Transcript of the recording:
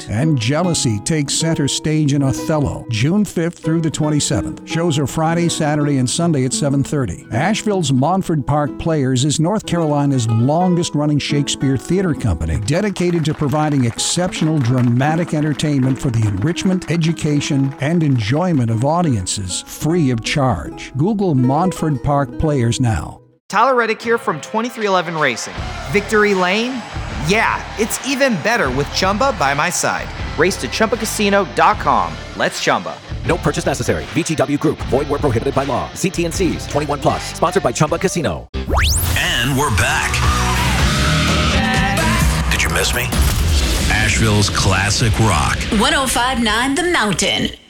Night. And jealousy takes center stage in Othello, June 5th through the 27th. Shows are Friday, Saturday, and Sunday at 7:30. Asheville's Montford Park Players is North Carolina's longest-running Shakespeare theater company, dedicated to providing exceptional dramatic entertainment for the enrichment, education, and enjoyment of audiences free of charge. Google Montford Park Players now. Tyler Reddick here from 2311 Racing. Victory Lane? Yeah, it's even better with Chumba by my side. Race to ChumbaCasino.com. Let's Chumba. No purchase necessary. VGW Group. Void where prohibited by law. See T&Cs. 21 plus. Sponsored by Chumba Casino. And we're back. Did you miss me? Asheville's classic rock. 105.9 The Mountain.